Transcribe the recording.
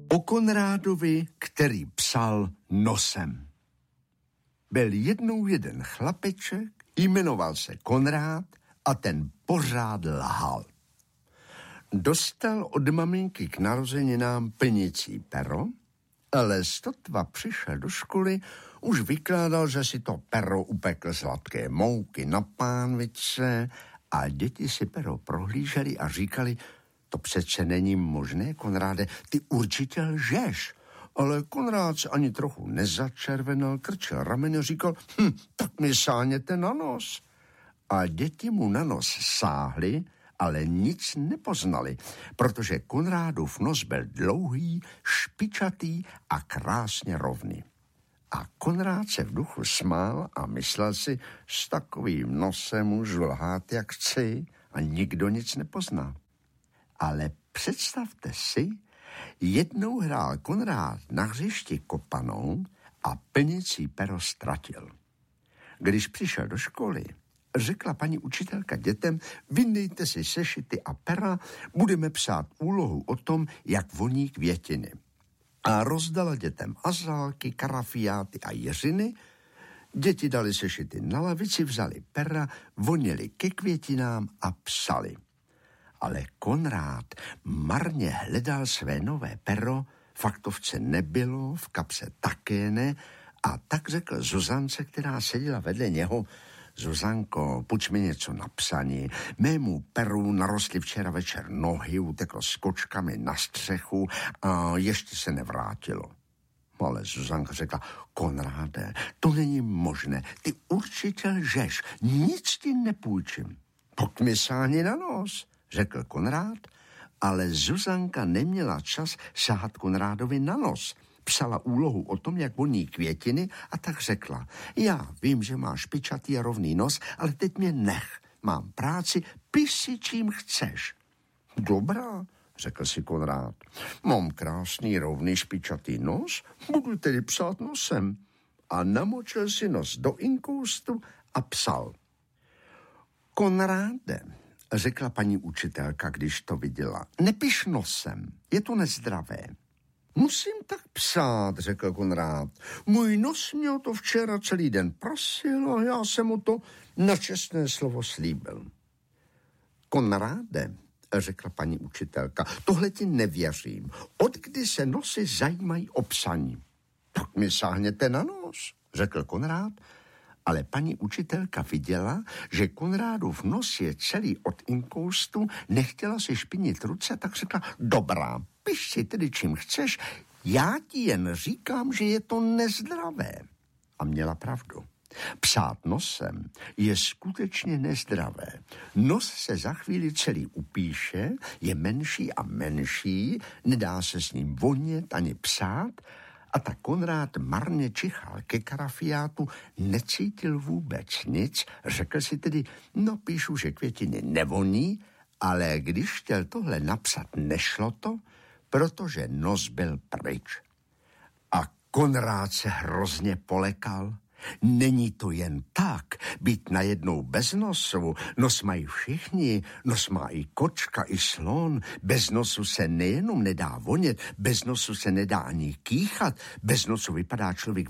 O Konrádovi, který psal nosem. Byl jednou jeden chlapeček, jmenoval se Konrád a ten pořád lhal. Dostal od maminky k narozeninám plnicí pero, ale sotva přišel do školy, už vykládal, že si to pero upekl sladké mouky na pánvičce a děti si pero prohlíželi a říkali, to přece není možné, Konráde, ty určitě lžeš. Ale Konrád se ani trochu nezačervenal, krčil rameny a říkal, tak mi sáhněte na nos. A děti mu na nos sáhly, ale nic nepoznali, protože Konrádův nos byl dlouhý, špičatý a krásně rovný. A Konrád se v duchu smál a myslel si, s takovým nosem můžu lhát, jak chci a nikdo nic nepozná. Ale představte si, jednou hrál Konrád na hřišti kopanou a plnicí pero ztratil. Když přišel do školy, řekla paní učitelka dětem, vyndejte si sešity a pera, budeme psát úlohu o tom, jak voní květiny. A rozdala dětem azálky, karafiáty a jeřiny. Děti dali sešity na lavici, vzali pera, vonili ke květinám a psali. Ale Konrád marně hledal své nové pero, v faktovce nebylo, v kapse také ne, a tak řekl Zuzance, která seděla vedle něho, Zuzanko, půjč mi něco na psaní. Mému peru narostly včera večer nohy, uteklo s kočkami na střechu a ještě se nevrátilo. Ale Zuzanka řekla, Konráde, to není možné, ty určitě lžeš, nic ti nepůjčím. Pojď mi sáhni na nos, řekl Konrád, ale Zuzanka neměla čas sahat Konrádovi na nos. Psala úlohu o tom, jak voní květiny a tak řekla, já vím, že máš špičatý a rovný nos, ale teď mě nech. Mám práci, píš si čím chceš. Dobrá, řekl si Konrád. Mám krásný, rovný, špičatý nos, budu tedy psát nosem. A namočil si nos do inkoustu a psal. Konráde, řekla paní učitelka, když to viděla, nepiš nosem, je to nezdravé. Musím tak psát, řekl Konrád. Můj nos mě o to včera celý den prosil a já jsem mu to na čestné slovo slíbil. Konráde, řekla paní učitelka, tohle ti nevěřím. Odkdy se nosy zajímají o psaní? Tak mi sáhněte na nos, řekl Konrád, ale paní učitelka viděla, že Konrádův nos je celý od inkoustu, nechtěla si špinit ruce, tak řekla, dobrá, piš si tedy čím chceš, já ti jen říkám, že je to nezdravé. A měla pravdu. Psát nosem je skutečně nezdravé. Nos se za chvíli celý upíše, je menší a menší, nedá se s ním vonět ani psát, a tak Konrád marně čichal ke karafiátu, necítil vůbec nic, řekl si tedy, no píšu, že květiny nevoní, ale když chtěl tohle napsat, nešlo to, protože nos byl pryč. A Konrád se hrozně polekal. Není to jen tak, být najednou bez nosu. Nos mají všichni, nos má i kočka, i slon. Bez nosu se nejenom nedá vonět, bez nosu se nedá ani kýchat, bez nosu vypadá člověk